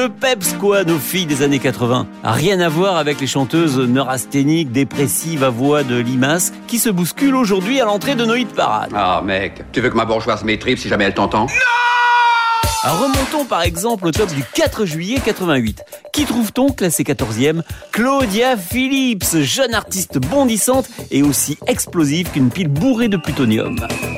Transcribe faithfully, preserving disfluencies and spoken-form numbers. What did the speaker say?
Le peps quoi, nos filles des années quatre-vingts. Rien à voir avec les chanteuses neurasthéniques, dépressives à voix de limaces qui se bousculent aujourd'hui à l'entrée de nos hit parades. Ah mec, tu veux que ma bourgeoise m'étripe si jamais elle t'entend? Remontons par exemple au top du quatre juillet quatre-vingt-huit. Qui trouve-t-on classé quatorzième? Claudia Phillips, jeune artiste bondissante et aussi explosive qu'une pile bourrée de plutonium.